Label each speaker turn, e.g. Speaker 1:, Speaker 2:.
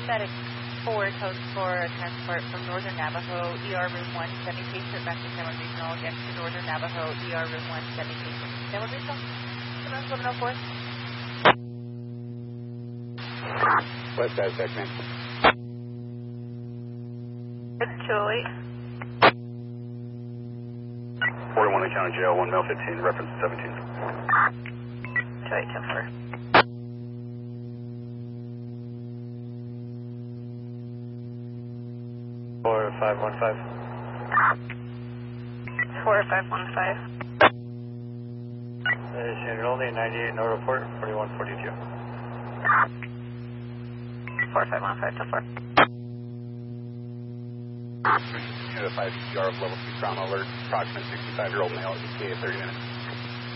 Speaker 1: Medic 4 codes for a transport from Northern Navajo, ER Room 1, semi-patient back to San Juan Regional, again to Northern Navajo, ER Room 1, semi-patient. San Juan Regional, 1104.
Speaker 2: West side, segment.
Speaker 1: It's 208.
Speaker 3: 41 County Jail, 1 male 15, reference 17.
Speaker 1: 2810
Speaker 4: 4515.
Speaker 1: 4515.
Speaker 4: Standard only, 98, no report, 4142.
Speaker 1: 4515 to 4.
Speaker 3: Unit 5 ER of level 2 trauma alert, approximate 65-year-old male, ETA 30 minutes.